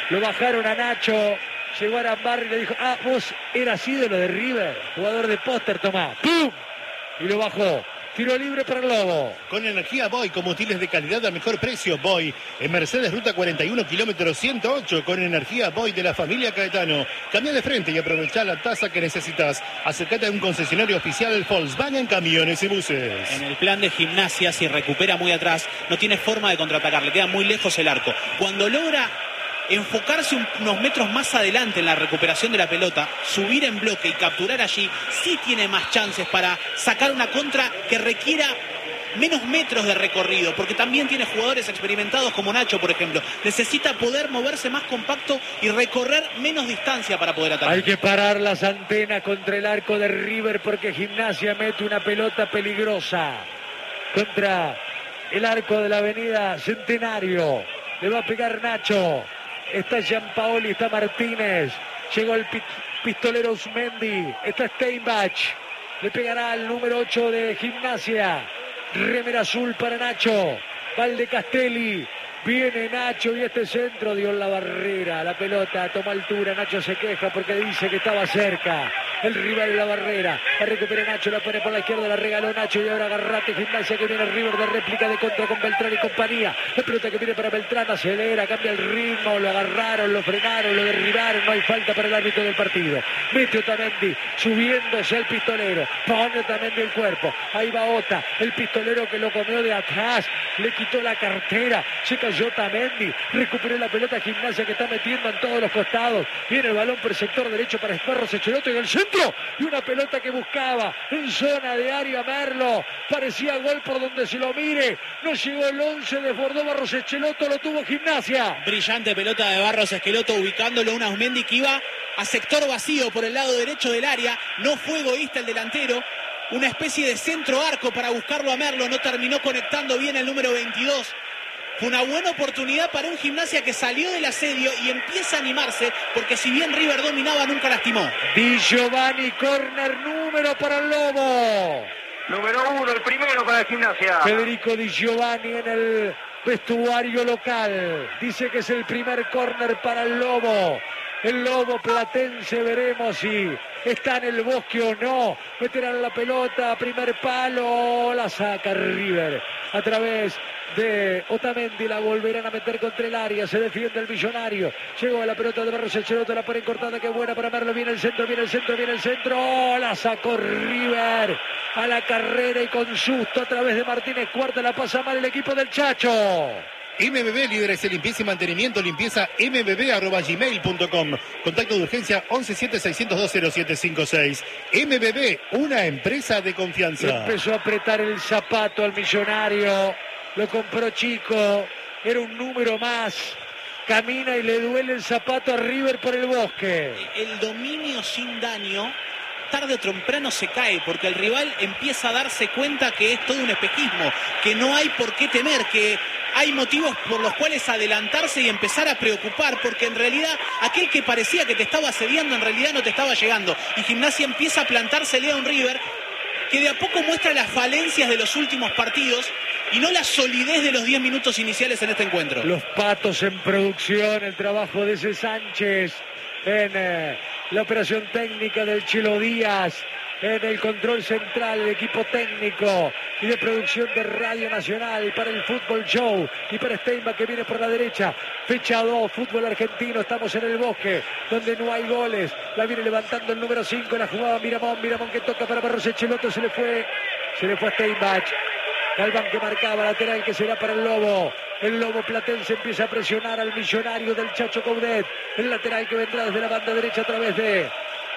Lo bajaron a Nacho. Llegó Arambarri y le dijo, vos eras ídolo de River, jugador de póster, tomá. ¡Pum! Y lo bajó. Tiro libre para el Lobo. Con energía Boy, combustibles de calidad a mejor precio. Boy, en Mercedes Ruta 41, kilómetro 108, con energía Boy de la familia Caetano. Cambia de frente y aprovecha la tasa que necesitas. Acércate a un concesionario oficial Volkswagen Camiones y Buses. En el plan de Gimnasia, si recupera muy atrás, no tiene forma de contraatacar, le queda muy lejos el arco. Cuando logra enfocarse unos metros más adelante en la recuperación de la pelota, subir en bloque y capturar allí, sí tiene más chances para sacar una contra que requiera menos metros de recorrido, porque también tiene jugadores experimentados como Nacho, por ejemplo. Necesita poder moverse más compacto y recorrer menos distancia para poder atacar. Hay que parar las antenas contra el arco de River porque Gimnasia mete una pelota peligrosa contra el arco de la avenida Centenario. Le va a pegar Nacho. Está Gianpaoli, está Martínez. Llegó el pistolero Usmendi. Está Steinbach. Le pegará al número 8 de Gimnasia. Remera azul para Nacho. Valdecastelli. Viene Nacho y este centro dio en la barrera. La pelota toma altura. Nacho se queja porque dice que estaba cerca. El rival de la barrera. La recupera Nacho, la pone por la izquierda, la regaló Nacho y ahora agarrate Gimnasia que viene River de réplica de contra con Beltrán y compañía. La pelota que viene para Beltrán, acelera, cambia el ritmo, lo agarraron, lo frenaron, lo derribaron, no hay falta para el árbitro del partido. Mete Otamendi, subiéndose al pistolero, pone Otamendi el cuerpo, ahí va Ota, el pistolero que lo comió de atrás, le quitó la cartera, se cayó Otamendi, recuperó la pelota Gimnasia que está metiendo en todos los costados, viene el balón por el sector derecho para Barros Echeloto y el centro, y una pelota que buscaba en zona de área Merlo, parecía gol por donde se lo mire, no llegó el 11, desbordó Barros Echeloto, lo tuvo Gimnasia. Brillante pelota de Barros Esqueloto ubicándolo un Ausmendi que iba a sector vacío por el lado derecho del área, no fue egoísta el delantero, una especie de centro arco para buscarlo a Merlo, no terminó conectando bien el número 22. Fue una buena oportunidad para un Gimnasia que salió del asedio y empieza a animarse, porque si bien River dominaba, nunca lastimó. Di Giovanni, córner número para el Lobo. Número 1, el primero para el Gimnasia. Federico Di Giovanni en el vestuario local. Dice que es el primer córner para el Lobo. El Lobo platense, veremos si está en el bosque o no. Meterán la pelota, primer palo, la saca River a través de Otamendi, la volverán a meter contra el área, se defiende el Millonario, llegó a la pelota de Barros Echeloto, la pone cortada, que buena para Merlo, viene el centro, viene el centro, viene el centro, la sacó River a la carrera y con susto a través de Martínez Cuarta, la pasa mal el equipo del Chacho. MBB, líderes en limpieza y mantenimiento, limpieza mbb@gmail.com. Contacto de urgencia 117-602-0756. MBB, una empresa de confianza. Empezó a apretar el zapato al Millonario, lo compró chico, era un número más. Camina y le duele el zapato a River por el bosque. El dominio sin daño tarde o temprano se cae, porque el rival empieza a darse cuenta que es todo un espejismo, que no hay por qué temer, que hay motivos por los cuales adelantarse y empezar a preocupar, porque en realidad aquel que parecía que te estaba asediando en realidad no te estaba llegando, y Gimnasia empieza a plantársele a un River que de a poco muestra las falencias de los últimos partidos y no la solidez de los 10 minutos iniciales en este encuentro. Los patos en producción, el trabajo de ese Sánchez en la operación técnica del Chilo Díaz, en el control central, el equipo técnico y de producción de Radio Nacional para el Fútbol Show y para Steinbach que viene por la derecha. Fecha 2, fútbol argentino, estamos en el bosque donde no hay goles, la viene levantando el número 5, la jugaba Miramón que toca para Barros Echeloto, se le fue a Steinbach. Galván que marcaba, lateral que será para el Lobo. El Lobo platense empieza a presionar al Millonario del Chacho Coudet. El lateral que vendrá desde la banda derecha a través de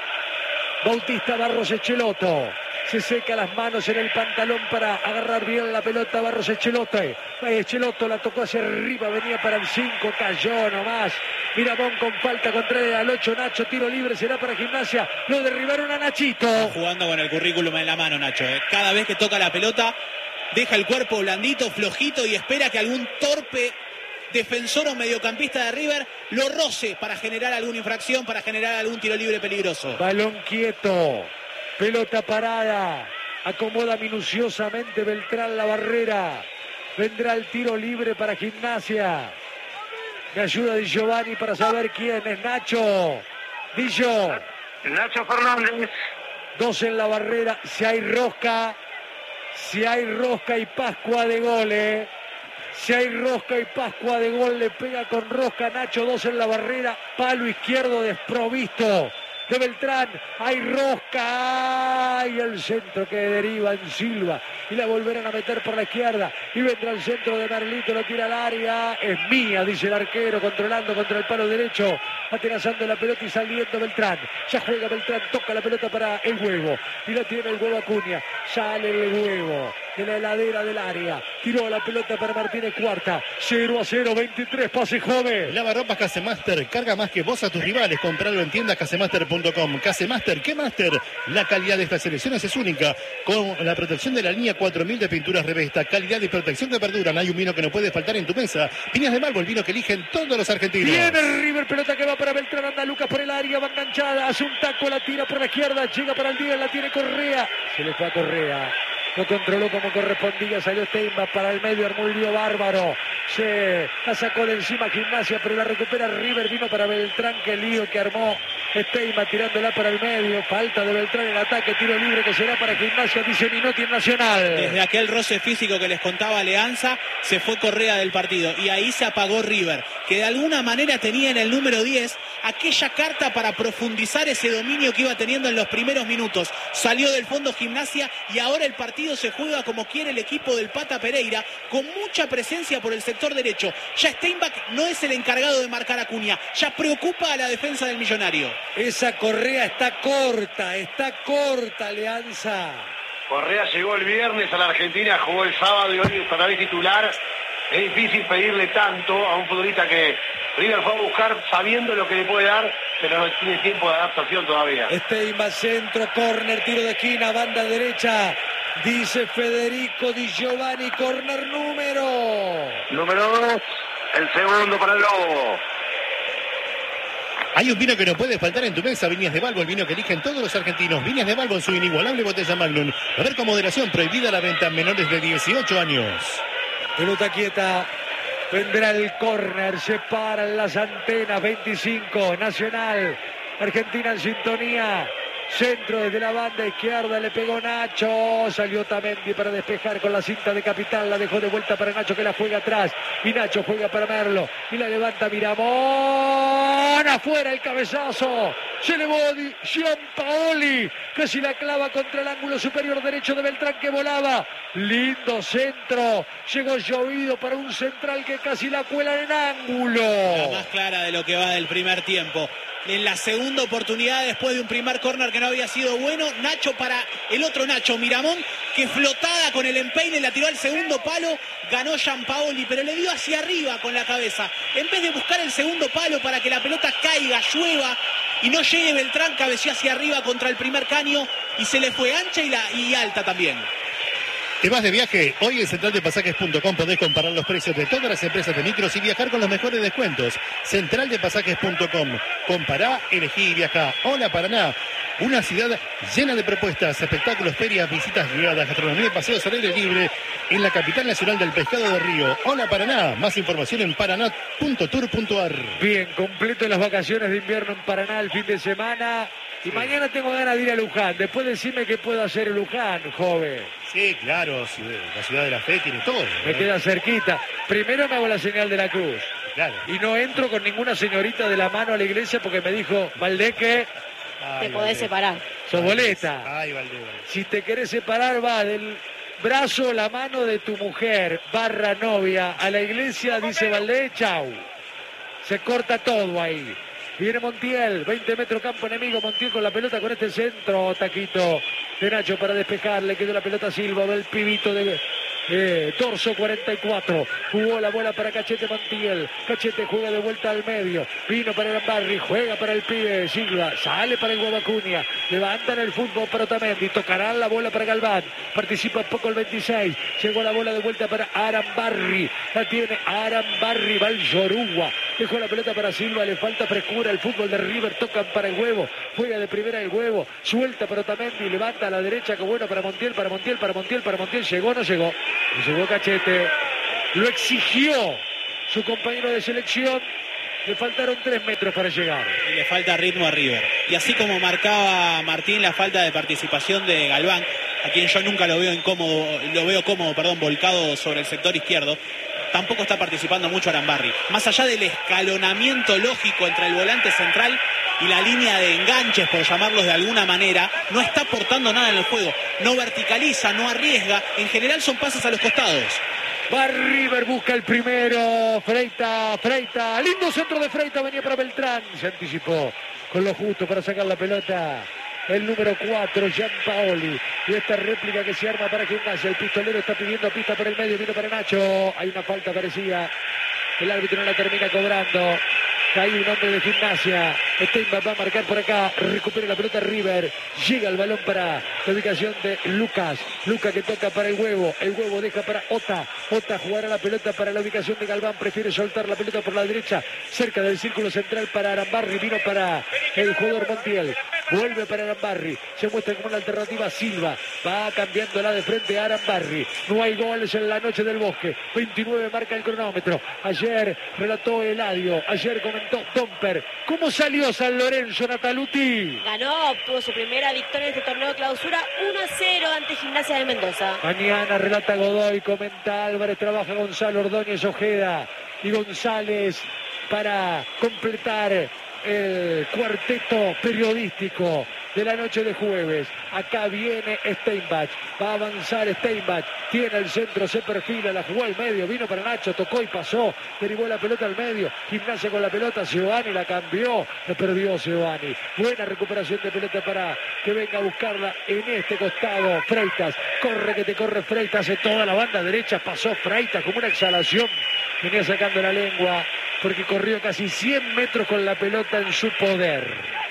Bautista Barros Echeloto. Se seca las manos en el pantalón para agarrar bien la pelota Barros Echeloto. Echeloto la tocó hacia arriba, venía para el 5, cayó nomás. Miramón con falta contraria al 8, Nacho, tiro libre, será para Gimnasia. Lo derribaron a Nachito. Está jugando con el currículum en la mano, Nacho. Cada vez que toca la pelota, deja el cuerpo blandito, flojito y espera que algún torpe defensor o mediocampista de River lo roce para generar alguna infracción, para generar algún tiro libre peligroso. Balón quieto, pelota parada, acomoda minuciosamente Beltrán la barrera, vendrá el tiro libre para Gimnasia. Me ayuda Di Giovanni para saber quién es Nacho. Dillo. Nacho Fernández. 2 en la barrera. Si hay rosca y Pascua de gol, Si hay rosca y Pascua de gol, le pega con rosca Nacho. 2 en la barrera. Palo izquierdo desprovisto de Beltrán. Hay rosca. Y el centro que deriva en Silva. Y la volverán a meter por la izquierda. Y vendrá el centro de Merlito. Lo tira al área. Es mía, dice el arquero. Controlando contra el palo derecho. Atenazando la pelota y saliendo Beltrán. Ya juega Beltrán. Toca la pelota para el Huevo. Y la tiene el Huevo Acuña. Sale el Huevo de la heladera del área. Tiró la pelota para Martínez Cuarta. 0-0, 23. Pase joven. Lavarropas Casemaster. Carga más que vos a tus rivales. Compralo en tiendas casemaster.com. Casemaster, ¿qué Master? La calidad de estas selecciones es única. Con la protección de la línea 4000 de pinturas Revesta. Calidad y protección que perduran. Hay un vino que no puede faltar en tu mesa. Viñas de Malvo, el vino que eligen todos los argentinos. Viene River, pelota que va para Beltrán. Anda Lucas por el área. Va enganchada. Hace un taco. La tira por la izquierda. Llega para el día. La tiene Correa. Se le fue a Correa. Lo controló como correspondía, salió Steinbach para el medio, armó un lío bárbaro. Se la sacó de encima Gimnasia, pero la recupera River, vino para Beltrán, que lío que armó Steinbach tirándola para el medio. Falta de Beltrán en ataque, tiro libre que será para Gimnasia, dice Minotti en Nacional. Desde aquel roce físico que les contaba Alianza, se fue Correa del partido y ahí se apagó River, que de alguna manera tenía en el número 10 aquella carta para profundizar ese dominio que iba teniendo en los primeros minutos. Salió del fondo Gimnasia y ahora el partido se juega como quiere el equipo del Pata Pereira, con mucha presencia por el sector derecho. Ya Steinbach no es el encargado de marcar a Acuña, ya preocupa a la defensa del Millonario. Esa Correa está corta, Alianza. Correa llegó el viernes a la Argentina, jugó el sábado y hoy otra vez titular. Es difícil pedirle tanto a un futbolista que River fue a buscar sabiendo lo que le puede dar, pero no tiene tiempo de adaptación todavía. Steinbach, centro, córner, tiro de esquina, banda derecha. Dice Federico Di Giovanni, córner número 2, el segundo para el Lobo. Hay un vino que no puede faltar en tu mesa, Viñas de Malvo, el vino que eligen todos los argentinos. Viñas de Malvo en su inigualable botella Magnum. A ver con moderación, prohibida la venta a menores de 18 años. Pelota quieta, vendrá el córner, se paran las antenas, 25, Nacional, Argentina en sintonía. Centro desde la banda izquierda, le pegó Nacho, salió Tamendi para despejar con la cinta de capitán, la dejó de vuelta para Nacho que la juega atrás, y Nacho juega para Merlo, y la levanta Miramón, afuera el cabezazo, se elevó Gianpaoli, que si la clava contra el ángulo superior derecho de Beltrán que volaba, lindo centro, llegó llovido para un central que casi la cuela en ángulo. La más clara de lo que va del primer tiempo. En la segunda oportunidad, después de un primer córner que no había sido bueno, Nacho para el otro Nacho, Miramón, que flotada con el empeine la tiró al segundo palo, ganó Gianpaoli, pero le dio hacia arriba con la cabeza. En vez de buscar el segundo palo para que la pelota caiga, llueva y no llegue Beltrán, cabeció hacia arriba contra el primer caño y se le fue ancha y alta también. ¿Te vas de viaje? Hoy en centraldepasajes.com podés comparar los precios de todas las empresas de micros y viajar con los mejores descuentos. Centraldepasajes.com. Compará, elegí y viajá. Hola Paraná, una ciudad llena de propuestas, espectáculos, ferias, visitas guiadas, gastronomía y paseos al aire libre en la capital nacional del pescado de Río. Hola Paraná, más información en paraná.tour.ar. Bien, completo las vacaciones de invierno en Paraná el fin de semana. Y mañana tengo ganas de ir a Luján. Después decime qué puedo hacer en Luján, joven. Sí, claro, la ciudad de la fe tiene todo. Me queda cerquita. Primero me hago la señal de la cruz. Claro. Y no entro con ninguna señorita de la mano a la iglesia porque me dijo, Valdeque, te podés separar. sos boleta. Ay, Valdeque. Si te querés separar, va del brazo, la mano de tu mujer, barra novia, a la iglesia, dice Valdés, chau. Se corta todo ahí. Viene Montiel, 20 metros campo enemigo, Montiel con la pelota con este centro, taquito de Nacho para despejar, le quedó la pelota a Silva, va el pibito de torso 44, jugó la bola para Cachete Montiel, Cachete juega de vuelta al medio, vino para Arambarri, juega para el pibe Silva, sale para el Guabacuña, levantan el fútbol para Otamendi, tocarán la bola para Galván, participa poco el 26, llegó la bola de vuelta para Arambarri, la tiene Arambarri, va el Yoruba, dejó la pelota para Silva, le falta frescura, el fútbol de River, tocan para el Huevo, juega de primera el Huevo, suelta para Otamendi, levanta a la derecha, que bueno para Montiel, llegó, no llegó. Y llegó Cachete, lo exigió su compañero de selección Le faltaron 3 metros para llegar. Y le falta ritmo a River. Y así como marcaba Martín la falta de participación de Galván, a quien yo nunca lo veo cómodo, volcado sobre el sector izquierdo, tampoco está participando mucho Arambarri. Más allá del escalonamiento lógico entre el volante central y la línea de enganches, por llamarlos de alguna manera, no está aportando nada en el juego. No verticaliza, no arriesga. En general son pases a los costados. Va River, busca el primero. Freita. Lindo centro de Freita, venía para Beltrán. Se anticipó con lo justo para sacar la pelota. El número 4, Gianpaoli. Y esta réplica que se arma para Gimnasia. El pistolero está pidiendo pista por el medio. Vino para Nacho. Hay una falta parecida. El árbitro no la termina cobrando. Cae un hombre de Gimnasia. Steinbach va a marcar por acá. Recupera la pelota River. Llega el balón para la ubicación de Lucas. Lucas que toca para el huevo. El huevo deja para Ota. Ota jugará la pelota para la ubicación de Galván. Prefiere soltar la pelota por la derecha. Cerca del círculo central para Arambarri. Vino para el jugador Montiel. Vuelve para Arambarri. Se muestra como una alternativa Silva. Va cambiándola de frente a Arambarri. No hay goles en la noche del Bosque. 29 marca el cronómetro. Ayer relató Eladio. Ayer comentó Domper. ¿Cómo salió San Lorenzo, Nataluti? Ganó, obtuvo su primera victoria en este torneo de clausura 1-0 ante Gimnasia de Mendoza. Mañana relata Godoy, comenta Álvarez, trabaja Gonzalo Ordóñez Ojeda y González para completar el cuarteto periodístico de la noche de jueves. Acá viene Steinbach, va a avanzar Steinbach, tiene el centro, se perfila, la jugó al medio, vino para Nacho, tocó y pasó, derivó la pelota al medio, Gimnasia con la pelota, Giovanni la cambió, la perdió Giovanni. Buena recuperación de pelota para que venga a buscarla en este costado. Freitas, corre que te corre Freitas, hace toda la banda derecha, pasó Freitas como una exhalación, venía sacando la lengua porque corrió casi 100 metros con la pelota en su poder.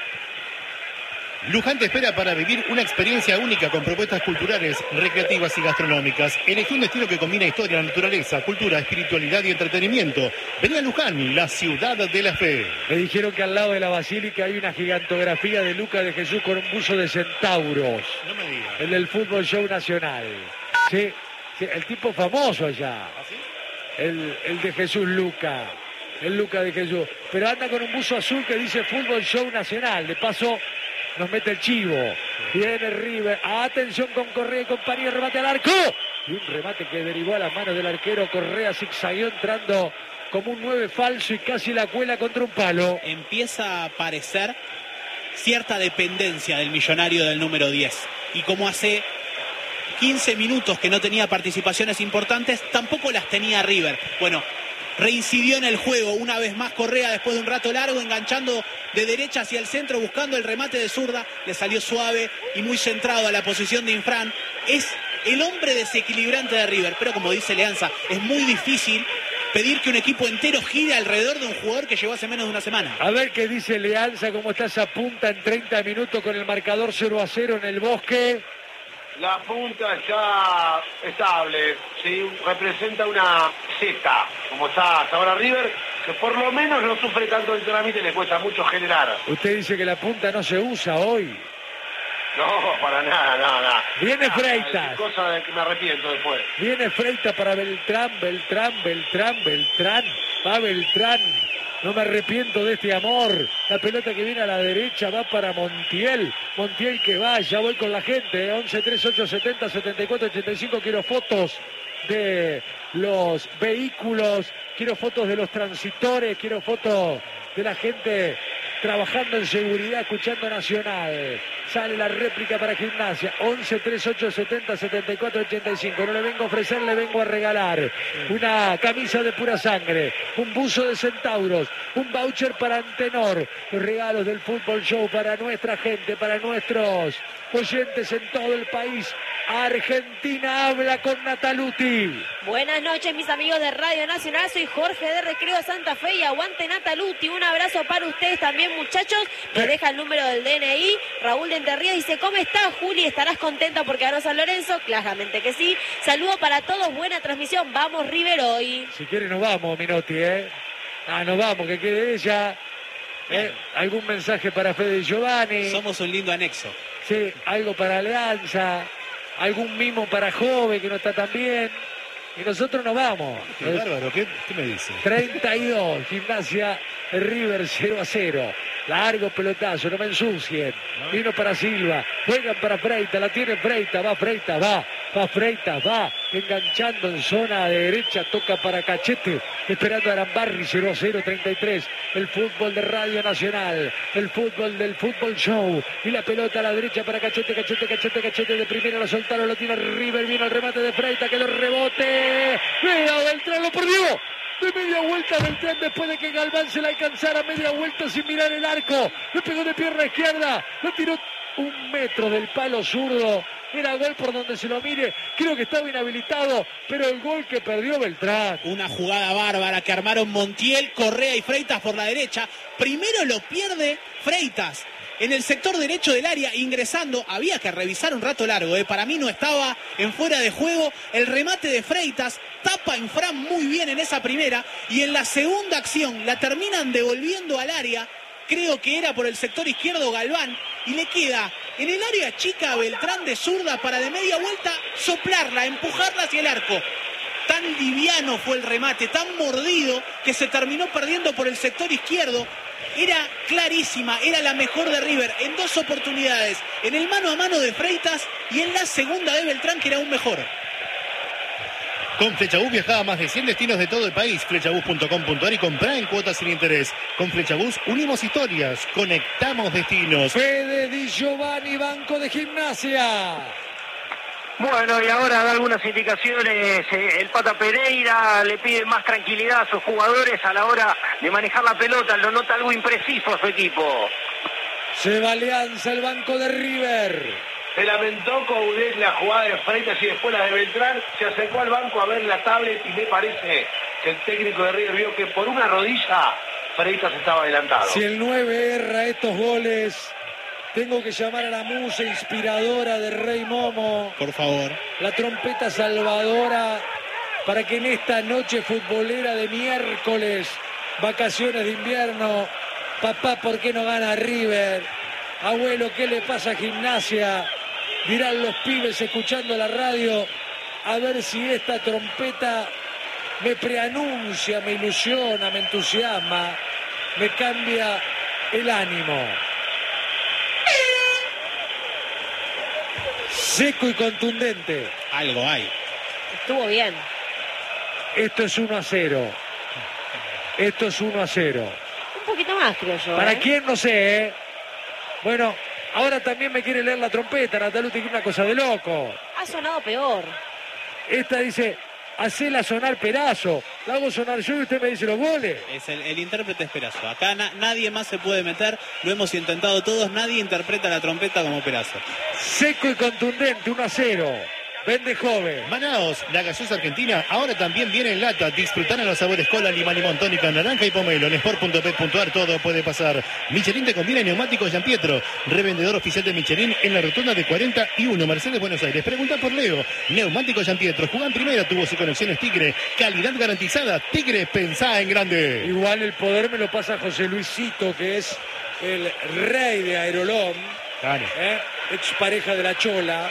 Luján te espera para vivir una experiencia única con propuestas culturales, recreativas y gastronómicas. Elegí un destino que combina historia, naturaleza, cultura, espiritualidad y entretenimiento. Vení a Luján, la ciudad de la fe. Me dijeron que al lado de la basílica hay una gigantografía de Lucas de Jesús con un buzo de centauros. No me digas. El del Fútbol Show Nacional. Sí, el tipo famoso allá. ¿Ah, sí? El de Jesús Luca. El Luca de Jesús. Pero anda con un buzo azul que dice Fútbol Show Nacional. De paso nos mete el chivo. Viene River. Atención con Correa y compañía. Remate al arco. Y un remate que derivó a las manos del arquero. Correa zigzagueó entrando como un 9 falso y casi la cuela contra un palo. Empieza a aparecer cierta dependencia del millonario del número 10. Y como hace 15 minutos que no tenía participaciones importantes, tampoco las tenía River. Bueno, reincidió en el juego una vez más Correa después de un rato largo, enganchando de derecha hacia el centro, buscando el remate de zurda. Le salió suave y muy centrado a la posición de Infran. Es el hombre desequilibrante de River, pero como dice Leanza, es muy difícil pedir que un equipo entero gire alrededor de un jugador que llegó hace menos de una semana. A ver qué dice Leanza, cómo está esa punta en 30 minutos con el marcador 0-0 en el Bosque. La punta está estable, ¿sí? Representa una cesta, como está hasta ahora River, que por lo menos no sufre tanto el trámite y le cuesta mucho generar. Usted dice que la punta no se usa hoy. No, para nada, nada. Viene Freitas. Es cosa de que me arrepiento después. Viene Freitas para Beltrán. Va Beltrán. No me arrepiento de este amor. La pelota que viene a la derecha va para Montiel. Montiel que va, ya voy con la gente. 11, 3, 8, 70, 74, 85. Quiero fotos de los vehículos. Quiero fotos de los transitores. Quiero fotos de la gente trabajando en seguridad, escuchando Nacional. Sale la réplica para Gimnasia. 11, 3, 8, 70, 74, 85. No le vengo a ofrecer, le vengo a regalar una camisa de pura sangre, un buzo de centauros, un voucher para Antenor. Los regalos del Fútbol Show para nuestra gente, para nuestros oyentes en todo el país. Argentina habla con Nataluti. Buenas noches, mis amigos de Radio Nacional. Soy Jorge de Recreo Santa Fe y aguante Nataluti. Un abrazo para ustedes también, muchachos. Me deja el número del DNI. Raúl de Entre Ríos dice: ¿cómo estás, Juli? ¿Estarás contenta porque ganó San Lorenzo? Claramente que sí. Saludo para todos, buena transmisión. Vamos, River, hoy. Si quiere nos vamos, Minotti, nos vamos, que quede ella. ¿Algún mensaje para Fede y Giovanni? Somos un lindo anexo. Sí, algo para Alianza. Algún mimo para Jove, que no está tan bien. y nosotros nos vamos. Qué bárbaro, ¿qué me dice? 32, Gimnasia River 0-0. Largo pelotazo, no me ensucien. Vino para Silva, juegan para Freitas, la tiene Freitas, va Freitas, va Freitas, va enganchando en zona de derecha, toca para Cachete, esperando a Arambarri, 0-0, 33. El fútbol de Radio Nacional, el fútbol del Fútbol Show, y la pelota a la derecha para Cachete, de primera la soltaron, lo tiene River, viene el remate de Freitas, que lo rebote, mira, Beltrán lo perdió. De media vuelta Beltrán después de que Galván se la alcanzara media vuelta sin mirar el arco. Le pegó de pierna izquierda. Lo tiró 1 metro del palo zurdo. Era gol por donde se lo mire. Creo que estaba inhabilitado, pero el gol que perdió Beltrán. Una jugada bárbara que armaron Montiel, Correa y Freitas por la derecha. Primero lo pierde Freitas en el sector derecho del área, ingresando. Había que revisar un rato largo, para mí no estaba en fuera de juego. El remate de Freitas tapa Infran muy bien en esa primera, y en la segunda acción la terminan devolviendo al área. Creo que era por el sector izquierdo Galván, y le queda en el área chica a Beltrán de zurda para de media vuelta soplarla, empujarla hacia el arco. Tan liviano fue el remate, tan mordido, que se terminó perdiendo por el sector izquierdo. Era clarísima, era la mejor de River en 2 oportunidades, en el mano a mano de Freitas y en la segunda de Beltrán, que era aún mejor. Con Flechabús viajaba a más de 100 destinos de todo el país. Flechabús.com.ar y comprá en cuotas sin interés. Con Flechabús unimos historias, conectamos destinos. Fede Di Giovanni, banco de Gimnasia. Bueno, y ahora da algunas indicaciones el Pata Pereira, le pide más tranquilidad a sus jugadores a la hora de manejar la pelota, lo nota algo impreciso a su equipo. Se va Alianza, el banco de River. Se lamentó Coudet la jugada de Freitas y después la de Beltrán, se acercó al banco a ver la tablet y me parece que el técnico de River vio que por una rodilla Freitas estaba adelantado. Si el 9 erra estos goles, tengo que llamar a la musa inspiradora de Rey Momo. Por favor. La trompeta salvadora para que en esta noche futbolera de miércoles, vacaciones de invierno, papá, ¿por qué no gana River? Abuelo, ¿qué le pasa a Gimnasia? Dirán los pibes escuchando la radio, a ver si esta trompeta me preanuncia, me ilusiona, me entusiasma, me cambia el ánimo. Seco y contundente. Algo hay. Estuvo bien. Esto es 1-0. Esto es 1-0. Un poquito más, creo yo. ¿Para quién? No sé, Bueno, ahora también me quiere leer la trompeta, Nataluti, que es una cosa de loco. Ha sonado peor. Esta dice, hacela sonar Perazo. La hago sonar yo y usted me dice los goles. Es el intérprete es Perazo. Acá nadie más se puede meter. Lo hemos intentado todos. Nadie interpreta la trompeta como Perazo. Seco y contundente, 1-0. Vende joven. Manaos, la gaseosa argentina, ahora también viene en lata. Disfrutar en los sabores cola, limón, tónica, naranja y pomelo. En sport.p.ar todo puede pasar. Michelin te conviene neumáticos Gianpietro. Revendedor oficial de Michelin en la rotonda de 41, Mercedes, Buenos Aires. Pregunta por Leo. Neumáticos Gianpietro. Jugá en primera, tuvo su conexiones Tigre. Calidad garantizada. Tigre, pensá en grande. Igual el poder me lo pasa José Luisito, que es el rey de Aerolón. Claro. Ex pareja de la Chola.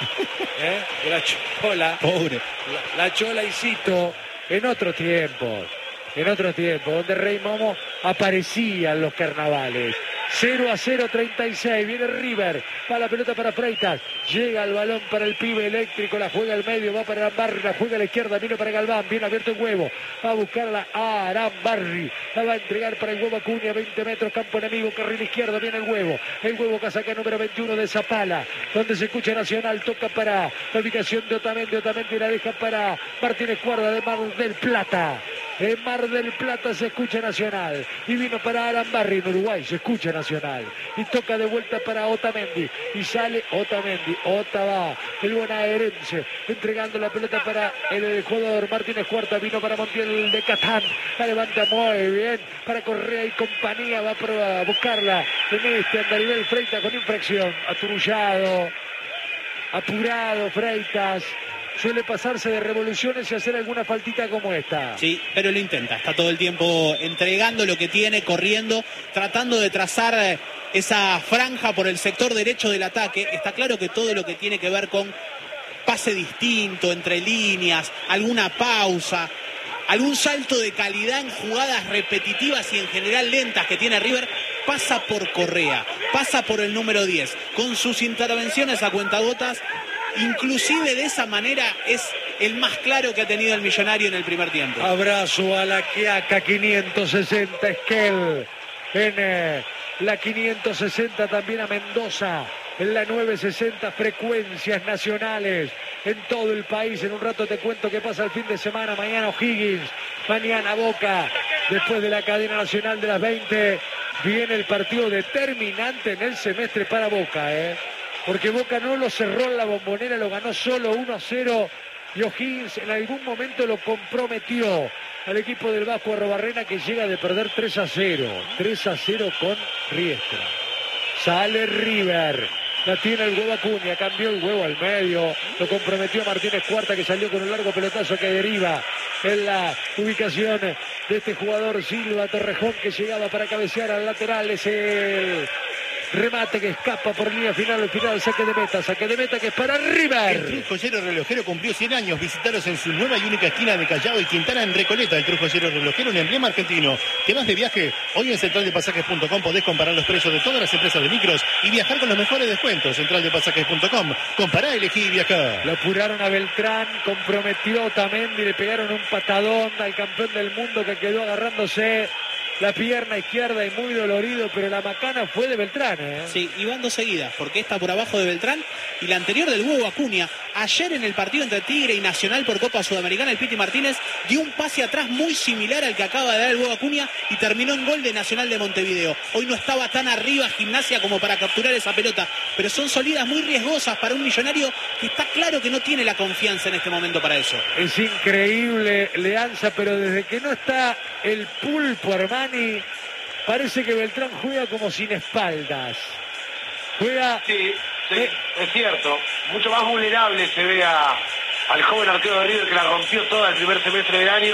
De la Chola. Pobre. La Chola y Cito en otros tiempos, donde Rey Momo aparecía en los carnavales. 0-0, 36, viene River, va la pelota para Freitas, llega el balón para el pibe eléctrico, la juega al medio, va para Arambarri, la juega a la izquierda, viene para Galván, viene abierto el huevo, va a buscarla a Arambarri, la va a entregar para el huevo Acuña, 20 metros, campo enemigo, carril izquierdo, viene el huevo casaca número 21 de Zapala, donde se escucha Nacional, toca para la ubicación de Otamendi la deja para Martínez Cuarda de Mar del Plata. En Mar del Plata se escucha Nacional. Y vino para Arambarri en Uruguay. Se escucha Nacional. Y toca de vuelta para Otamendi. Y sale Otamendi. Ota va. El bonaerense. Entregando la pelota para el jugador Martínez Cuarta. Vino para Montiel de Catán. La levanta muy bien. Para Correa y compañía. Va a buscarla. En este andarivel Freitas con infracción. Aturullado. Apurado Freitas. Suele pasarse de revoluciones y hacer alguna faltita como esta. Sí, pero lo intenta. Está todo el tiempo entregando lo que tiene, corriendo, tratando de trazar esa franja por el sector derecho del ataque. Está claro que todo lo que tiene que ver con pase distinto entre líneas, alguna pausa, algún salto de calidad en jugadas repetitivas y en general lentas que tiene River, pasa por Correa, pasa por el número 10, con sus intervenciones a cuentagotas. Inclusive de esa manera es el más claro que ha tenido el Millonario en el primer tiempo. Abrazo a la Quiaca 560 Esquel. En la 560 también a Mendoza. En la 960 frecuencias nacionales en todo el país. En un rato te cuento qué pasa el fin de semana. Mañana O'Higgins, mañana Boca. Después de la cadena nacional de las 20 viene el partido determinante en el semestre para Boca, porque Boca no lo cerró en la Bombonera, lo ganó solo 1-0 y O'Higgins en algún momento lo comprometió al equipo del Vasco Arrobarrena, que llega de perder 3-0. 3-0 con Riestra. Sale River. La tiene el huevo Acuña, cambió el huevo al medio, lo comprometió Martínez Cuarta, que salió con un largo pelotazo que deriva en la ubicación de este jugador Silva Torrejón, que llegaba para cabecear al lateral. Es el remate que escapa por línea final, al final saque de meta que es para River. El Cruz Joyero Relojero cumplió 100 años. Visitaros en su nueva y única esquina de Callao y Quintana en Recoleta. El Cruz Joyero Relojero, un emblema argentino. ¿Te vas de viaje? Hoy en centraldepasajes.com podés comparar los precios de todas las empresas de micros y viajar con los mejores descuentos. Centraldepasajes.com. Compará, elegí y viajá. Lo apuraron a Beltrán, comprometió Otamendi, le pegaron un patadón al campeón del mundo, que quedó agarrándose la pierna izquierda y muy dolorido, pero la macana fue de Beltrán, Sí, y van dos seguidas, porque esta por abajo de Beltrán y la anterior del huevo Acuña. Ayer en el partido entre Tigre y Nacional por Copa Sudamericana, el Piti Martínez dio un pase atrás muy similar al que acaba de dar el huevo Acuña y terminó en gol de Nacional de Montevideo. Hoy no estaba tan arriba Gimnasia como para capturar esa pelota, pero son salidas muy riesgosas para un Millonario que está claro que no tiene la confianza en este momento para eso. Es increíble, Leanza, pero desde que no está el Pulpo Armani, parece que Beltrán juega como sin espaldas. Juega... Sí, es cierto. Mucho más vulnerable se ve al joven arquero de River, que la rompió toda el primer semestre del año.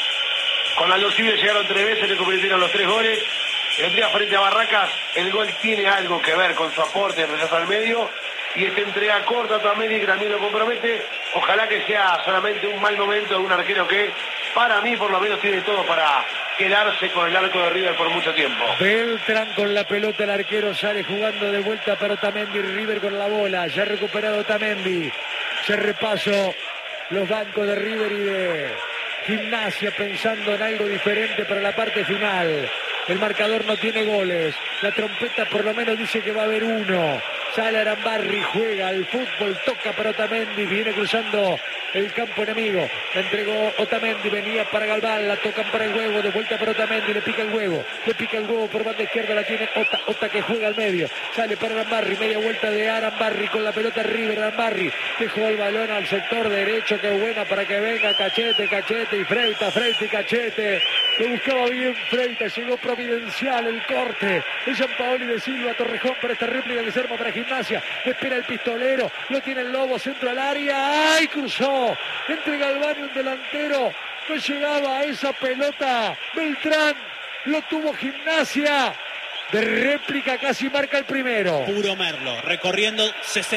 Con Aldo Civi llegaron 3 veces, le convirtieron los 3 goles. El día frente a Barracas, el gol tiene algo que ver con su aporte de rechazo al medio. Y esta entrega corta también, que también lo compromete. Ojalá que sea solamente un mal momento de un arquero que, para mí, por lo menos tiene todo para quedarse con el arco de River por mucho tiempo. Beltrán con la pelota, el arquero sale jugando de vuelta para Otamendi. River con la bola, ya recuperado Otamendi. Ya repaso los bancos de River y de Gimnasia, pensando en algo diferente para la parte final. El marcador no tiene goles. La trompeta por lo menos dice que va a haber uno. Sale Arambarri, juega al fútbol, toca para Otamendi, viene cruzando el campo enemigo. La entregó Otamendi, venía para Galván, la tocan para el huevo, de vuelta para Otamendi, le pica el huevo por banda izquierda, la tiene Ota que juega al medio. Sale para Arambarri, media vuelta de Arambarri con la pelota River. Arambarri dejó el balón al sector derecho, qué buena para que venga Cachete y Freita y Cachete. Lo buscaba bien Freita, llegó providencial el corte de Gianpaoli de Silva Torrejón para esta réplica que se arma para Gimnasia. Espera el pistolero, lo tiene el Lobo, centro al área. ¡Ay! Cruzó entre Galván y un delantero. No llegaba a esa pelota. Beltrán lo tuvo Gimnasia. De réplica casi marca el primero. Puro Merlo, recorriendo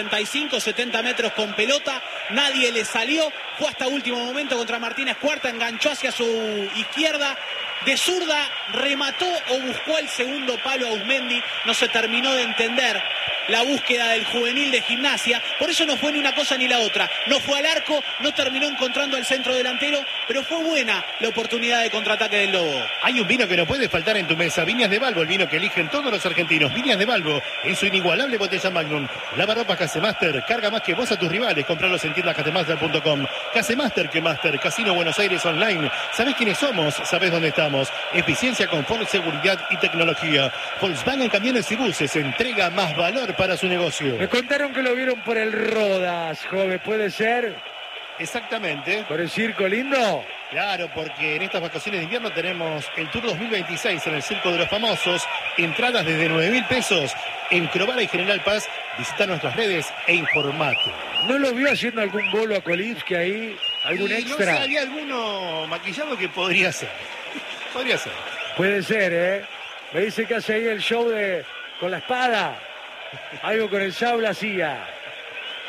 65-70 metros con pelota, nadie le salió, fue hasta último momento contra Martínez Cuarta, enganchó hacia su izquierda, de zurda, remató o buscó el segundo palo a Uzmendi, no se terminó de entender la búsqueda del juvenil de Gimnasia, por eso no fue ni una cosa ni la otra, no fue al arco, no terminó encontrando al centro delantero, pero fue buena la oportunidad de contraataque del Lobo. Hay un vino que no puede faltar en tu mesa, Viñas de Balbo, el vino que eligen todos los argentinos. Viñas de Balbo, en su inigualable botella Magnum. Lavarropas Casemaster, carga más que vos a tus rivales, compralos en tiendas casemaster.com. Casemaster que Master, Casino Buenos Aires Online. ¿Sabés quiénes somos? ¿Sabés dónde estamos? Eficiencia, confort, seguridad y tecnología. Volkswagen Camiones y Buses, entrega más valor para su negocio. Me contaron que lo vieron por el Rodas, joven, ¿puede ser? Exactamente. ¿Por el Circo Lindo? Claro, porque en estas vacaciones de invierno tenemos el Tour 2026 en el Circo de los Famosos. Entradas desde 9.000 pesos en Crovara y General Paz. Visita nuestras redes e informate. ¿No lo vio haciendo algún bolo a Kolivsky ahí? ¿Algún extra? No sé, había alguno maquillado que podría ser. Podría ser. Puede ser, ¿eh? Me dice que hace ahí el show con la espada. Algo con el sable hacía.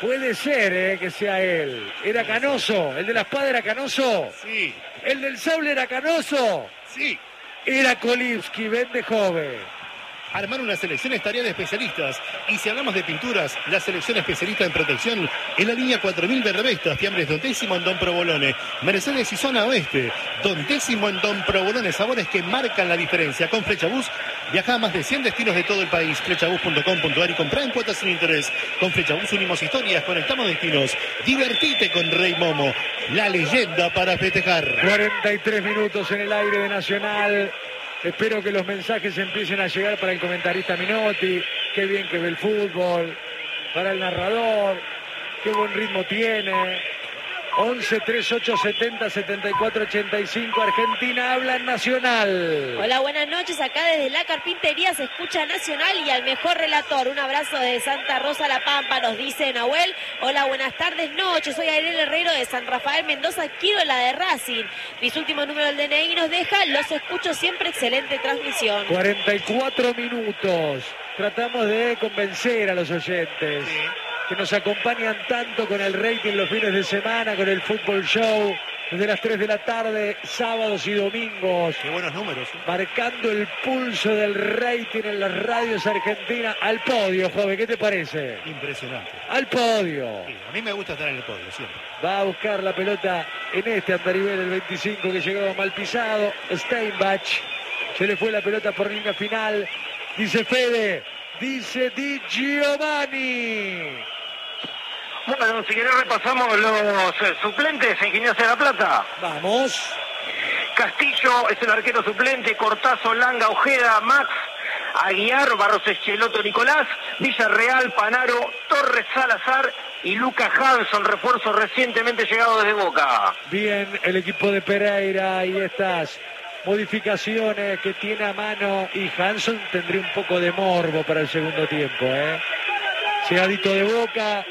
Puede ser que sea él. ¿Era Canoso? ¿El de la espada era Canoso? Sí. ¿El del sable era Canoso? Sí. Era Kolivsky, vende joven. Armar una selección es tarea de especialistas. Y si hablamos de pinturas, la selección especialista en protección en la línea 4000 Berrevesta, fiambres Don Décimo en Don Provolone, Mercedes y Zona Oeste, Don Décimo en Don Provolone, sabores que marcan la diferencia. Con Flechabús, viaja a más de 100 destinos de todo el país. Flechabús.com.ar y comprá en cuotas sin interés. Con Flechabús unimos historias, conectamos destinos. Divertite con Rey Momo, la leyenda para festejar. 43 minutos en el aire de Nacional. Espero que los mensajes empiecen a llegar para el comentarista Minotti. Qué bien que ve el fútbol. Para el narrador. Qué buen ritmo tiene. 11 38 70 74 85. Argentina habla en Nacional. Hola, buenas noches. Acá desde la carpintería se escucha Nacional y al mejor relator. Un abrazo de Santa Rosa La Pampa, nos dice Nahuel. Hola, buenas tardes, noches. Soy Ariel Herrero de San Rafael Mendoza. Quiero la de Racing. Mis últimos números del DNI nos deja. Los escucho siempre. Excelente transmisión. 44 minutos. Tratamos de convencer a los oyentes. Sí. Que nos acompañan tanto con el rating los fines de semana, con el fútbol show, desde las 3 de la tarde, sábados y domingos. Qué buenos números. Marcando el pulso del rating en las radios argentinas. Al podio, joven, ¿qué te parece? Impresionante. Al podio. Sí, a mí me gusta estar en el podio, siempre. Va a buscar la pelota en este andarivel, el 25 que llegaba mal pisado. Steinbach. Se le fue la pelota por línea final. Dice Fede. Dice Di Giovanni. Bueno, si querés repasamos los suplentes en Gimnasia de la Plata. Vamos. Castillo es el arquero suplente, Cortazo, Langa, Ojeda, Max, Aguiar, Barros Echeloto, Nicolás, Villarreal, Panaro, Torres, Salazar y Lucas Hanson, refuerzo recientemente llegado desde Boca. Bien, el equipo de Pereira y estas modificaciones que tiene a mano, y Hanson tendría un poco de morbo para el segundo tiempo, Llegadito de Boca,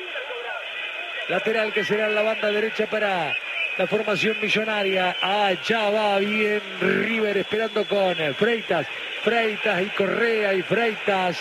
lateral que será en la banda derecha para la formación millonaria. Allá va bien River esperando con Freitas y Correa y Freitas.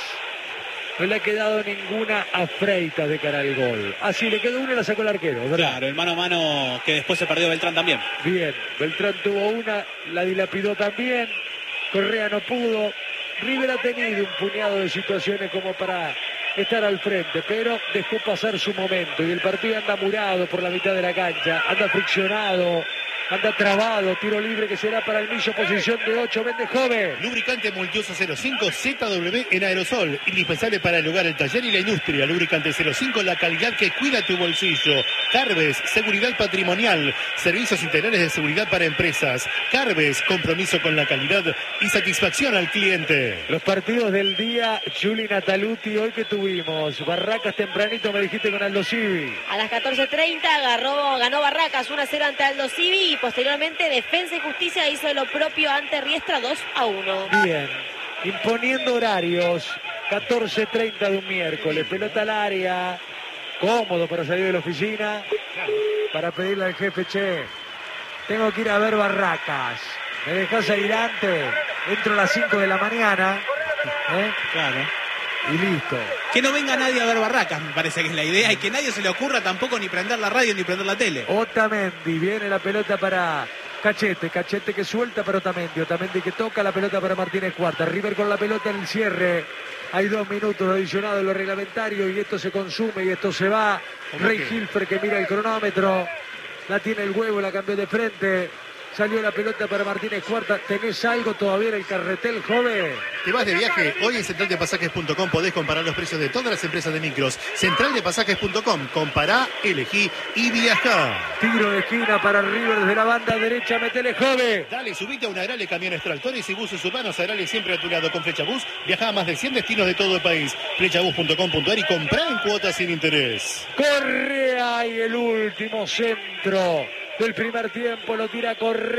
No le ha quedado ninguna a Freitas de cara al gol. Así le quedó una y la sacó el arquero, ¿verdad? Claro, el mano a mano que después se perdió Beltrán también. Bien, Beltrán tuvo una, la dilapidó también. Correa no pudo. River ha tenido un puñado de situaciones como para estar al frente, pero dejó pasar su momento y el partido anda murado por la mitad de la cancha, anda friccionado, anda trabado. Tiro libre que será para el Millo, posición de 8, vende joven. Lubricante Multioso 05 ZW en aerosol, indispensable para el hogar, el taller y la industria. Lubricante 05, la calidad que cuida tu bolsillo. Carves, seguridad patrimonial, servicios integrales de seguridad para empresas. Carves, compromiso con la calidad y satisfacción al cliente. Los partidos del día, Juli Nataluti, hoy que tuvimos, Barracas tempranito me dijiste con Aldo Civi. A las 14:30 ganó Barracas 1-0 ante Aldo Civi y posteriormente Defensa y Justicia hizo lo propio ante Riestra 2-1. Bien, imponiendo horarios, 14:30 de un miércoles, pelota al área, cómodo para salir de la oficina, para pedirle al jefe, che, tengo que ir a ver Barracas, ¿me dejás ir antes? Entro a las 5 de la mañana, Claro. y listo. Que no venga nadie a ver Barracas, me parece que es la idea, y que nadie se le ocurra tampoco ni prender la radio ni prender la tele. Otamendi, viene la pelota para Cachete que suelta para Otamendi que toca la pelota para Martínez Cuarta. River con la pelota en el cierre. Hay 2 minutos adicionados en lo reglamentario y esto se consume y esto se va. Rey Hilfer que mira el cronómetro, la tiene el huevo, la cambió de frente. Salió la pelota para Martínez Cuarta. ¿Tenés algo todavía en el carretel, joven? ¿Te vas de viaje? Hoy en centraldepasajes.com podés comparar los precios de todas las empresas de micros. Centraldepasajes.com. Compará, elegí y viajá. Tiro de esquina para River desde la banda derecha. Metele, joven. Dale, subite a una Agrale, camiones, tractores y buses urbanos. Agrale siempre a tu lado. Con Flechabús viajá a más de 100 destinos de todo el país. Flechabús.com.ar y comprá en cuotas sin interés. Correa y el último centro del primer tiempo lo tira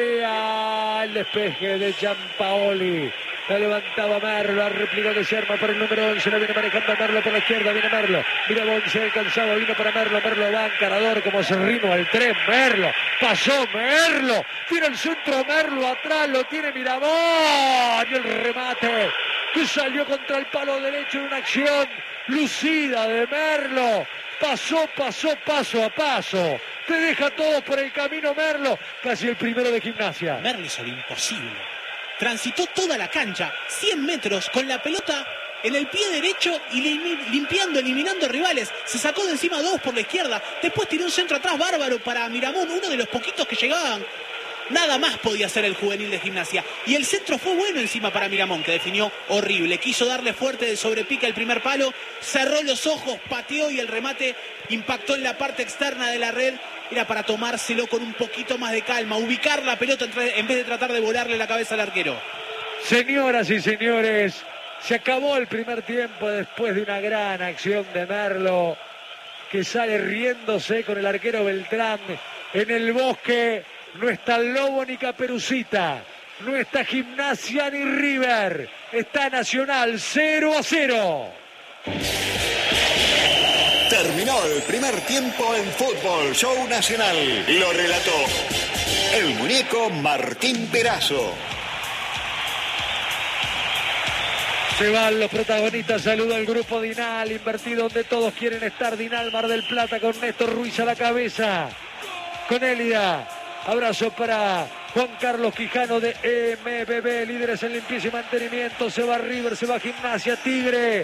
Correa, el despeje de Giampaoli. La levantaba Merlo, la réplica que se arma para el número 11, la viene manejando Merlo por la izquierda, viene Merlo, mira Bonce, alcanzaba, vino para Merlo va encarador como Cerrino al 3, Merlo, pasó Merlo, tira el centro Merlo atrás, lo tiene Mirabón, y el remate que salió contra el palo derecho en una acción lucida de Merlo. Pasó paso a paso. Te deja todo por el camino Merlo. Casi el primero de Gimnasia. Merlo hizo lo imposible. Transitó toda la cancha, 100 metros, con la pelota en el pie derecho y eliminando rivales. Se sacó de encima 2 por la izquierda. Después tiró un centro atrás bárbaro para Miramón, uno de los poquitos que llegaban. Nada más podía hacer el juvenil de Gimnasia. Y el centro fue bueno encima para Miramón, que definió horrible. Quiso darle fuerte de sobrepica el primer palo, cerró los ojos, pateó y el remate impactó en la parte externa de la red. Era para tomárselo con un poquito más de calma, ubicar la pelota en vez de tratar de volarle la cabeza al arquero. Señoras y señores, se acabó el primer tiempo después de una gran acción de Merlo, que sale riéndose con el arquero Beltrán en el Bosque. No está Lobo ni Caperucita, no está Gimnasia ni River, está Nacional 0-0. Terminó el primer tiempo en Fútbol Show Nacional. Lo relató el muñeco Martín Perazo. Se van los protagonistas, saluda al grupo Dinal, invertido donde todos quieren estar. Dinal Mar del Plata con Néstor Ruiz a la cabeza, con Élida. Abrazo para Juan Carlos Quijano de MBB, líderes en limpieza y mantenimiento. Se va River, se va Gimnasia, Tigre,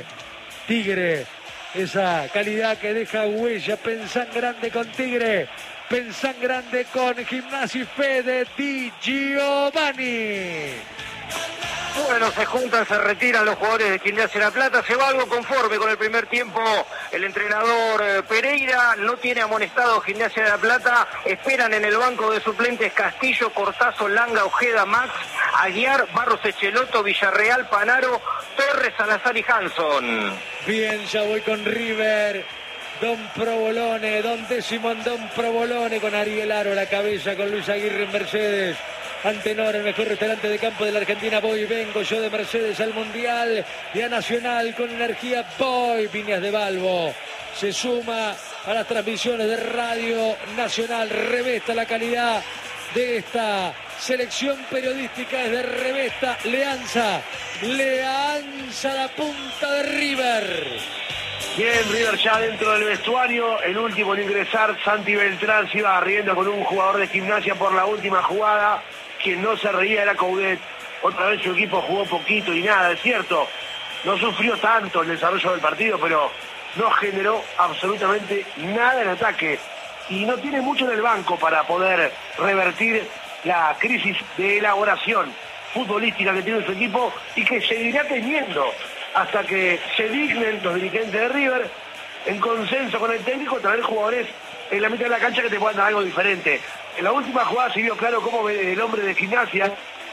esa calidad que deja huella. Pensá grande con Tigre, pensá grande con Gimnasia y Fede Di Giovanni. Bueno, se juntan, se retiran los jugadores de Gimnasia La Plata, se va algo conforme con el primer tiempo el entrenador Pereira, no tiene amonestado Gimnasia de La Plata, esperan en el banco de suplentes Castillo, Cortazo, Langa, Ojeda, Max, Aguiar, Barros Echeloto, Villarreal, Panaro, Torres, Salazar y Hanson. Bien, ya voy con River. Don Provolone, Don Décimo, Don Provolone con Ariel Aro a la cabeza, con Luis Aguirre en Mercedes. Antenor, el mejor restaurante de campo de la Argentina. Voy, vengo yo de Mercedes al Mundial y a Nacional con energía. Voy, Viñas de Balbo. Se suma a las transmisiones de Radio Nacional. Revesta la calidad de esta selección periodística. Es de Revesta. Leanza la punta de River. Bien, River ya dentro del vestuario, el último en ingresar, Santi Beltrán se iba riendo con un jugador de Gimnasia por la última jugada. Quien no se reía era Coudet. Otra vez su equipo jugó poquito y nada, es cierto. No sufrió tanto el desarrollo del partido, pero no generó absolutamente nada en ataque. Y no tiene mucho en el banco para poder revertir la crisis de elaboración futbolística que tiene su equipo y que seguirá teniendo hasta que se dignen los dirigentes de River, en consenso con el técnico, traer jugadores en la mitad de la cancha que te puedan dar algo diferente. En la última jugada se vio claro cómo el hombre de Gimnasia,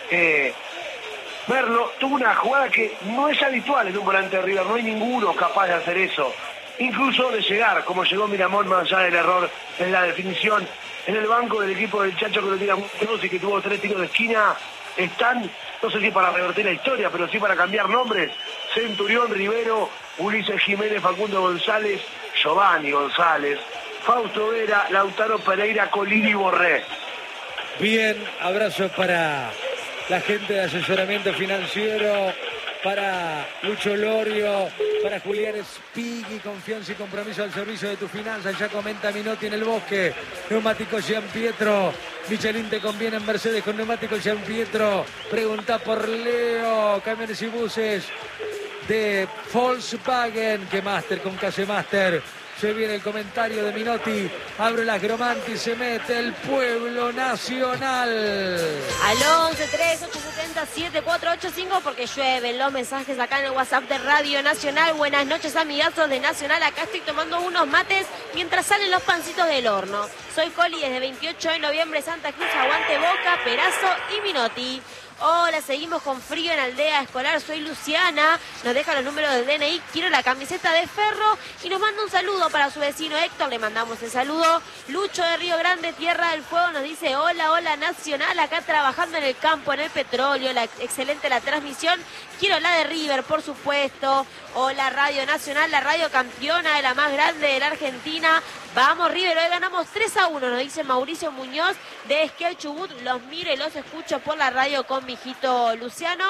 Merlo, tuvo una jugada que no es habitual en un volante de River, no hay ninguno capaz de hacer eso. Incluso de llegar, como llegó Miramón, más allá del error en la definición. En el banco del equipo del Chacho, que lo tira mucho y que tuvo 3 tiros de esquina, están, no sé si para revertir la historia, pero sí para cambiar nombres: Centurión, Rivero, Ulises Jiménez, Facundo González, Giovanni González, Fausto Vera, Lautaro Pereira, Colini y Borré. Bien, abrazo para la gente de asesoramiento financiero, para Lucho Lorio, para Julián Spighi, confianza y compromiso al servicio de tus finanzas. Ya comenta Minotti en el Bosque. Neumáticos Gian Pietro. Michelin te conviene en Mercedes con neumáticos Gian Pietro. Pregunta por Leo. Camiones y buses de Volkswagen. Que Master con Case Master. Se viene el comentario de Minotti. Abre las Gromanti, se mete el pueblo nacional. Al 11-3-870-7485 porque llueven los mensajes acá en el WhatsApp de Radio Nacional. Buenas noches, amigazos de Nacional. Acá estoy tomando unos mates mientras salen los pancitos del horno. Soy Coli desde 28 de noviembre, Santa Cruz. Aguante Boca, Perazo y Minotti. Hola, seguimos con frío en Aldea Escolar. Soy Luciana. Nos deja los números del DNI. Quiero la camiseta de Ferro. Y nos manda un saludo para su vecino Héctor. Le mandamos el saludo. Lucho de Río Grande, Tierra del Fuego, nos dice: hola, hola Nacional. Acá trabajando en el campo, en el petróleo. Excelente la transmisión. Quiero la de River, por supuesto. Hola, Radio Nacional, la radio campeona de la más grande de la Argentina. Vamos River, hoy ganamos 3-1, nos dice Mauricio Muñoz de Esquel Chubut. Los miro y los escucho por la radio con mi hijito Luciano.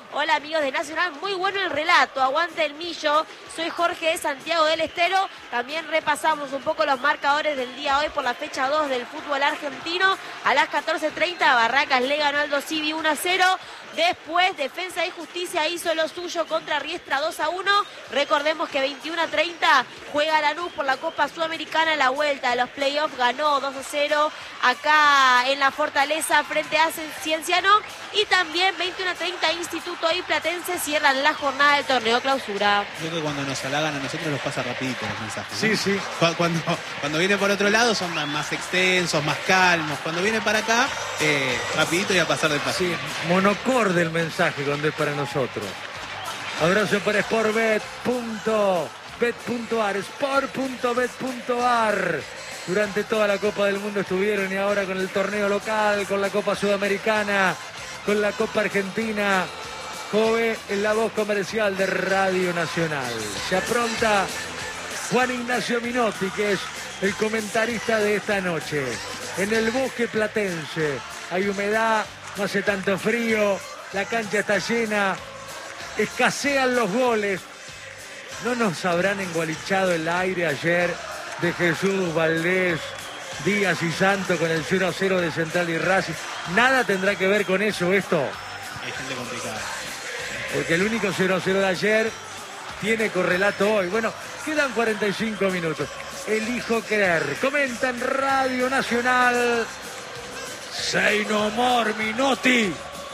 Hola amigos de Nacional, muy bueno el relato, aguante el Millo. Soy Jorge de Santiago del Estero. También repasamos un poco los marcadores del día hoy por la fecha 2 del fútbol argentino. A las 14:30 Barracas le ganó Aldo Civi 1-0. Después Defensa y Justicia hizo lo suyo contra Riestra 2-1. Recordemos que 21:30 juega Lanús por la Copa Sudamericana en la vuelta de los playoffs. Ganó 2-0 acá en la Fortaleza frente a Cienciano. Y también 21:30 Instituto y Platense cierran la jornada del torneo clausura. Creo que cuando nos halagan a nosotros los pasa rapidito los mensajes, Sí, ¿no? sí. Cuando viene por otro lado son más extensos, más calmos. Cuando viene para acá, rapidito y a pasar de paso. Sí, monocorde el mensaje cuando es para nosotros. Abrazo para sportbet.bet.ar, sport.bet.ar. Durante toda la Copa del Mundo estuvieron y ahora con el torneo local, con la Copa Sudamericana, con la Copa Argentina. Jove en la voz comercial de Radio Nacional. Se apronta Juan Ignacio Minotti, que es el comentarista de esta noche. En el bosque platense hay humedad, no hace tanto frío, la cancha está llena, escasean los goles. ¿No nos habrán engualichado el aire ayer de Jesús, Valdés, Díaz y Santo con el 0-0 de Central y Racing? Nada tendrá que ver con eso esto. Hay gente complicada. Porque el único 0-0 de ayer tiene correlato hoy. Bueno, quedan 45 minutos. Elijo creer. Comenta en Radio Nacional. Say no more, Minotti.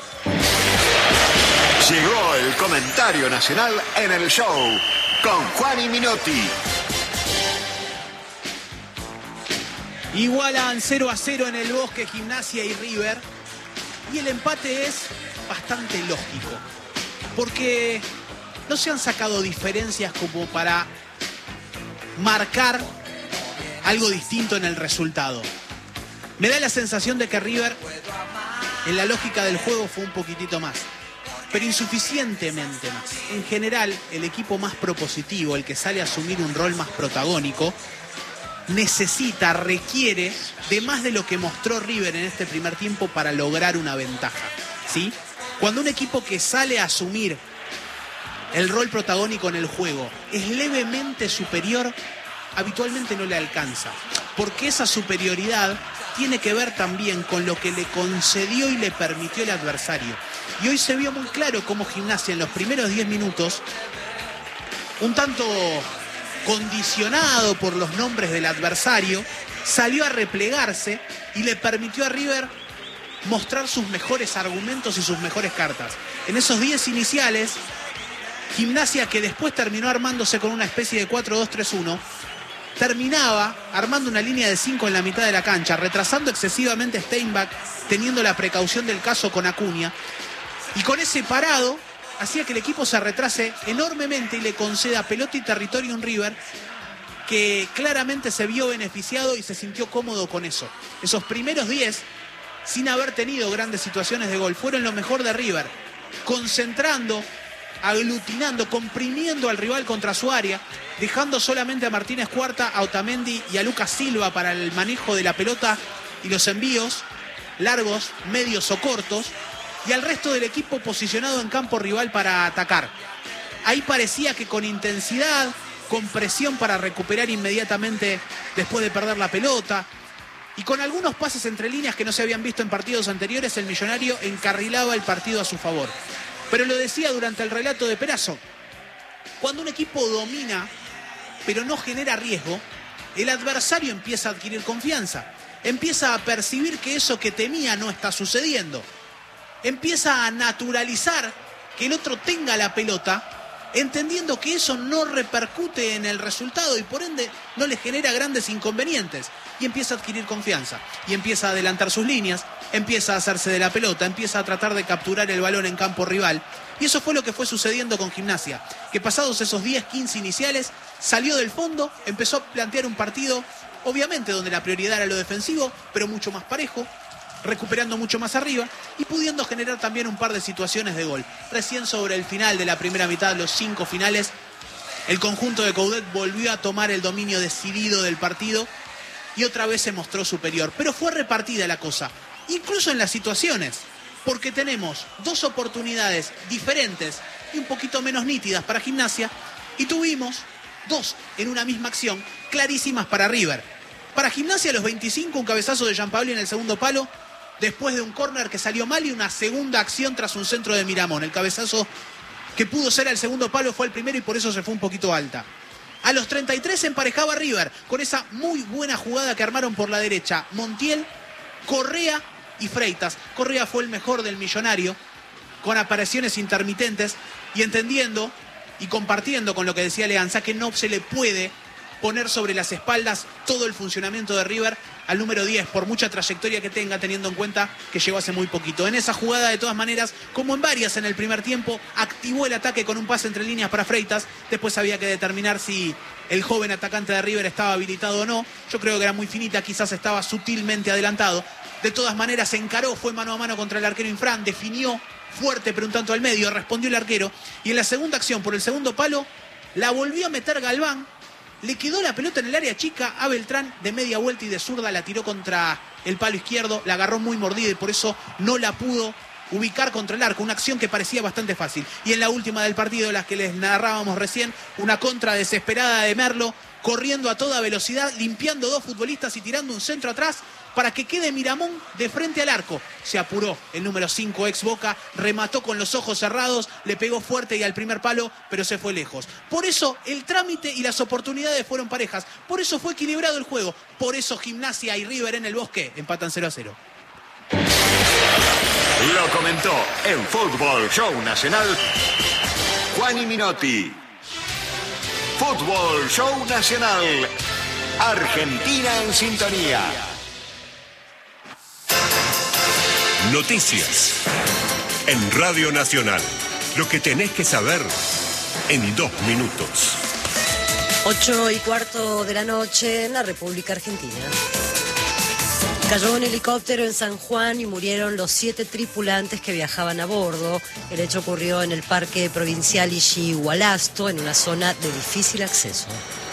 Llegó el comentario nacional en el show con Juan y Minotti. Igualan 0-0 en el Bosque Gimnasia y River. Y el empate es bastante lógico. Porque no se han sacado diferencias como para marcar algo distinto en el resultado. Me da la sensación de que River, en la lógica del juego, fue un poquitito más. Pero insuficientemente más. En general, el equipo más propositivo, el que sale a asumir un rol más protagónico, requiere de más de lo que mostró River en este primer tiempo para lograr una ventaja, ¿sí? Cuando un equipo que sale a asumir el rol protagónico en el juego es levemente superior, habitualmente no le alcanza, porque esa superioridad tiene que ver también con lo que le concedió y le permitió el adversario. Y hoy se vio muy claro cómo Gimnasia en los primeros 10 minutos, un tanto condicionado por los nombres del adversario, salió a replegarse y le permitió a River mostrar sus mejores argumentos y sus mejores cartas. En esos 10 iniciales, Gimnasia, que después terminó armándose con una especie de 4-2-3-1, terminaba armando una línea de 5 en la mitad de la cancha, retrasando excesivamente a Steinbach, teniendo la precaución del caso con Acuña, y con ese parado hacía que el equipo se retrase enormemente y le conceda pelota y territorio a un River que claramente se vio beneficiado y se sintió cómodo con eso. Esos primeros 10, sin haber tenido grandes situaciones de gol, fueron lo mejor de River, concentrando, aglutinando, comprimiendo al rival contra su área, dejando solamente a Martínez Cuarta, a Otamendi y a Lucas Silva para el manejo de la pelota y los envíos largos, medios o cortos, y al resto del equipo posicionado en campo rival para atacar. Ahí parecía que con intensidad, con presión para recuperar inmediatamente después de perder la pelota, y con algunos pases entre líneas que no se habían visto en partidos anteriores, el Millonario encarrilaba el partido a su favor. Pero lo decía durante el relato de Perazo, cuando un equipo domina, pero no genera riesgo, el adversario empieza a adquirir confianza, empieza a percibir que eso que temía no está sucediendo, empieza a naturalizar que el otro tenga la pelota, entendiendo que eso no repercute en el resultado y por ende no le genera grandes inconvenientes, y empieza a adquirir confianza y empieza a adelantar sus líneas, empieza a hacerse de la pelota, empieza a tratar de capturar el balón en campo rival. Y eso fue lo que fue sucediendo con Gimnasia, que pasados esos 10-15 iniciales salió del fondo, empezó a plantear un partido obviamente donde la prioridad era lo defensivo, pero mucho más parejo, recuperando mucho más arriba y pudiendo generar también un par de situaciones de gol. Recién sobre el final de la primera mitad, los 5 finales, el conjunto de Coudet volvió a tomar el dominio decidido del partido y otra vez se mostró superior. Pero fue repartida la cosa, incluso en las situaciones. porque tenemos dos oportunidades diferentes y un poquito menos nítidas para Gimnasia, y tuvimos dos en una misma acción clarísimas para River. Para Gimnasia a los 25, un cabezazo de Gianpaoli en el segundo palo, después de un córner que salió mal y una segunda acción tras un centro de Miramón. El cabezazo que pudo ser al segundo palo fue el primero y por eso se fue un poquito alta. A los 33 emparejaba River con esa muy buena jugada que armaron por la derecha Montiel, Correa y Freitas. Correa fue el mejor del Millonario, con apariciones intermitentes y entendiendo y compartiendo con lo que decía Leanza que no se le puede poner sobre las espaldas todo el funcionamiento de River al número 10, por mucha trayectoria que tenga, teniendo en cuenta que llegó hace muy poquito. En esa jugada, de todas maneras, como en varias en el primer tiempo, activó el ataque con un pase entre líneas para Freitas. Después había que determinar si el joven atacante de River estaba habilitado o no. Yo creo que era muy finita, quizás estaba sutilmente adelantado. De todas maneras, se encaró, fue mano a mano contra el arquero Infran, definió fuerte pero un tanto al medio, respondió el arquero. Y en la segunda acción, por el segundo palo, la volvió a meter Galván. Le quedó la pelota en el área chica a Beltrán, de media vuelta y de zurda la tiró contra el palo izquierdo, la agarró muy mordida y por eso no la pudo ubicar contra el arco, una acción que parecía bastante fácil. Y en la última del partido, las que les narrábamos recién, una contra desesperada de Merlo, corriendo a toda velocidad, limpiando dos futbolistas y tirando un centro atrás para que quede Miramón de frente al arco. Se apuró el número 5 ex Boca, remató con los ojos cerrados, le pegó fuerte y al primer palo, pero se fue lejos. Por eso el trámite y las oportunidades fueron parejas, por eso fue equilibrado el juego, por eso Gimnasia y River en el Bosque empatan 0-0. Lo comentó en Fútbol Show Nacional Juani Minotti. Fútbol Show Nacional, Argentina en sintonía. Noticias en Radio Nacional. Lo que tenés que saber en 2 minutos. 8:15 de la noche en la República Argentina. Cayó un helicóptero en San Juan y murieron los 7 tripulantes que viajaban a bordo. El hecho ocurrió en el Parque Provincial Ixi-Hualasto, en una zona de difícil acceso.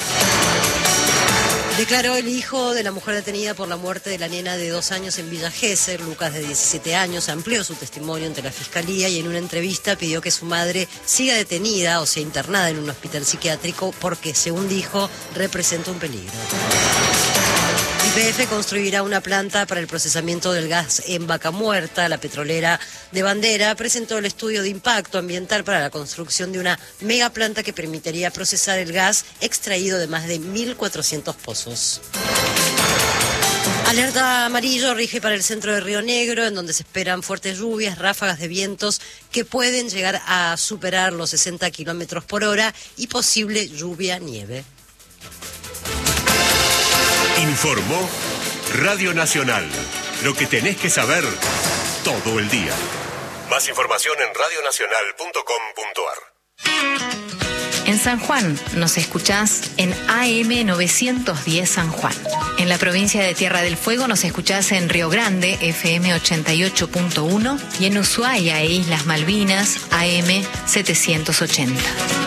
Declaró el hijo de la mujer detenida por la muerte de la nena de 2 años en Villa Gesell. Lucas, de 17 años, amplió su testimonio ante la Fiscalía y en una entrevista pidió que su madre siga detenida, o sea, internada en un hospital psiquiátrico, porque, según dijo, representa un peligro. YPF construirá una planta para el procesamiento del gas en Vaca Muerta. La petrolera de Bandera presentó el estudio de impacto ambiental para la construcción de una megaplanta que permitiría procesar el gas extraído de más de 1.400 pozos. Alerta amarillo rige para el centro de Río Negro, en donde se esperan fuertes lluvias, ráfagas de vientos que pueden llegar a superar los 60 kilómetros por hora y posible lluvia-nieve. Informó Radio Nacional. Lo que tenés que saber todo el día. Más información en radionacional.com.ar. En San Juan nos escuchás en AM 910 San Juan. En la provincia de Tierra del Fuego nos escuchás en Río Grande, FM 88.1, y en Ushuaia e Islas Malvinas, AM 780.